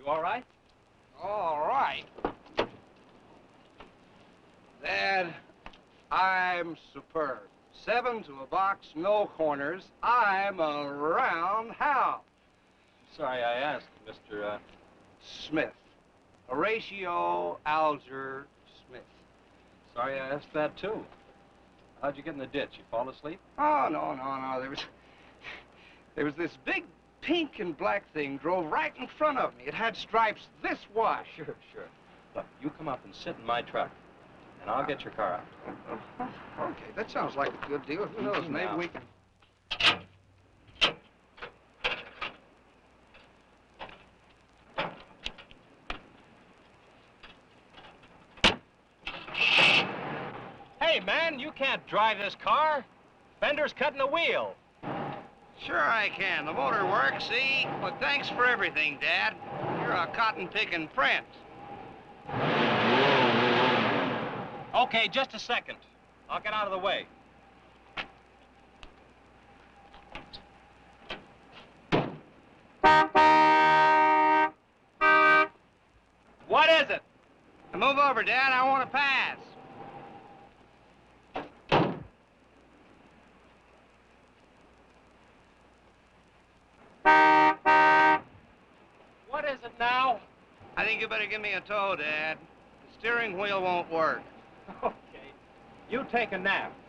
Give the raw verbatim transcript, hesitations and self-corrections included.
all right? All right. Dad, I'm superb. Seven to a box, no corners. I'm a roundhouse. Sorry I asked, Mister Uh... Smith. Horatio Alger Smith. Sorry I asked that, too. How'd you get in the ditch? You fall asleep? Oh, no, no, no. There was... There was this big pink and black thing drove right in front of me. It had stripes this wide. Sure, sure. Look, you come up and sit in my truck, and I'll get your car out. Okay, that sounds like a good deal. Who knows, Easy maybe now. we can... Hey, man, you can't drive this car. Fender's cutting the wheel. Sure I can. The motor works, see? But thanks for everything, Dad. You're a cotton-picking prince. Okay, just a second. I'll get out of the way. What is it? Now move over, Dad. I want to pass. What is it now? I think you better give me a tow, Dad. The steering wheel won't work. Okay. You take a nap.